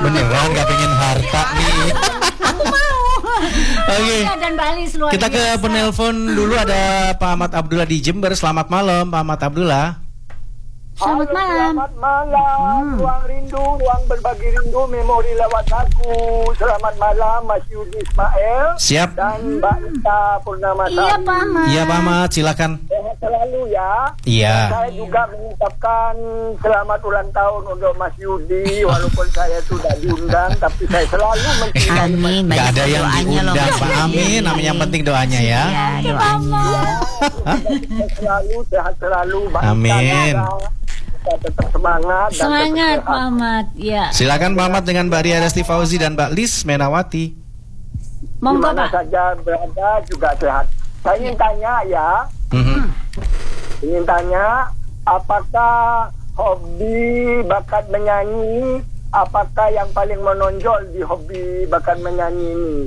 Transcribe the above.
Beneran gak pengen harta nih. Aku mau. Oke. Dan Bali luar Kita ke biasa. penelpon dulu, ada Pak Ahmad Abdullah di Jember. Selamat malam Pak Ahmad Abdullah. Selamat malam. Selamat malam, ruang rindu, ruang berbagi rindu, memori lewat lagu. Selamat malam, Mas Yudi Ismail. Siap. Dan Mbak Ita Purnama. Iya Pak Ahmad. Iya Pak Ahmad, silakan. Sehat selalu ya. Iya. Dan saya juga mengucapkan selamat ulang tahun untuk Mas Yudi. Walaupun saya sudah diundang, tapi saya selalu mencintai Mas. Amin. Gak ada yang doanya loh, diundang Mas Pak Yudi. Amin. Yang penting doanya ya. Iya, doanya. Kita selalu sehat selalu. Mbak Ita Amin. juga. Kita tetap semangat. Dan Semangat tetap Pak sehat. Ahmad. Ya. Silakan Pak Ahmad dengan Mbak Ria Desti Fauzi dan Mbak Lis Menawati. Monggo Dimana Pak. saja berada juga sehat. Saya ingin tanya ya, ingin tanya, apakah hobi bakat menyanyi, apakah yang paling menonjol di hobi bakat menyanyi ini?